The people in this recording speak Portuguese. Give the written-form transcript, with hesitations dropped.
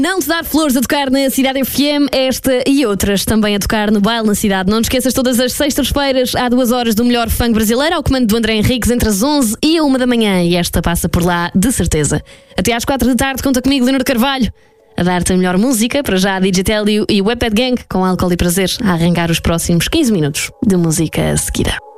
Não te dar flores a tocar na Cidade FM, esta e outras também a tocar no baile na cidade. Não te esqueças, todas as sextas-feiras há 2 horas do melhor funk brasileiro ao comando do André Henriques entre as 11 e a 1 da manhã, e esta passa por lá de certeza. Até às 4 da tarde conta comigo, Leonor Carvalho, a dar-te a melhor música, para já a Digital e o Webpad Gang com álcool e prazer, a arrancar os próximos 15 minutos de música a seguir.